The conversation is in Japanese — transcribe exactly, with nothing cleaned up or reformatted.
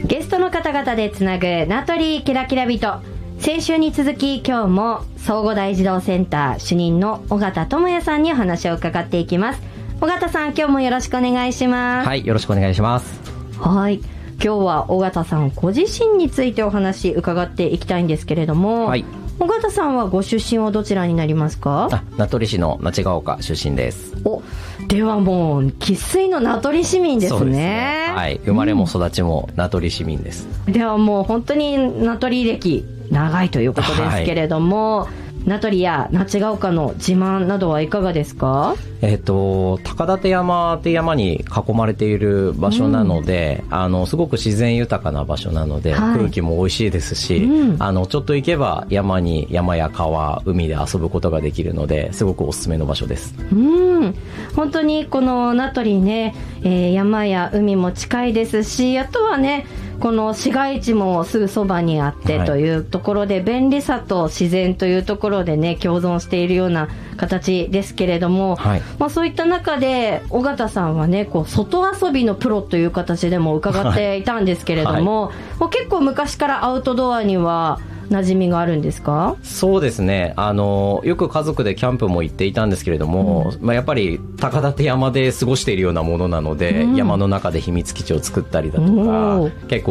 ゲストの方々でつなぐ名取キラキラ人。先週に続き今日も総合大児童センター主任の尾形智也さんにお話を伺っていきます。尾形さん、今日もよろしくお願いします。 はい、よろしくお願いします。 はい、今日は尾形さんご自身についてお話伺っていきたいんですけれども、はい、尾形さんはご出身はどちらになりますか？ あ、名取市の那智ヶ丘出身です。 お、ではもう生粋の名取市民ですね。そうですね、 はい、生まれも育ちも名取市民です、 うん、ではもう本当に名取歴長いということですけれども、はい、名取や那智ヶ丘の自慢などはいかがですか？ えっと、高立山って山に囲まれている場所なので、うん、あのすごく自然豊かな場所なので、はい、空気も美味しいですし、うん、あのちょっと行けば山に山や川海で遊ぶことができるのですごくおすすめの場所です。 うん、本当にこの名取ね、えー、山や海も近いですし、あとはねこの市街地もすぐそばにあってというところで、はい、便利さと自然というところでね共存しているような形ですけれども、はい、まあ、そういった中で尾形さんはねこう外遊びのプロという形でも伺っていたんですけれども、はいはい、結構昔からアウトドアには馴染みがあるんですか？ そうですね、あのよく家族でキャンプも行っていたんですけれども、うん、まあ、やっぱり高立山で過ごしているようなものなので、うん、山の中で秘密基地を作ったりだとか、結構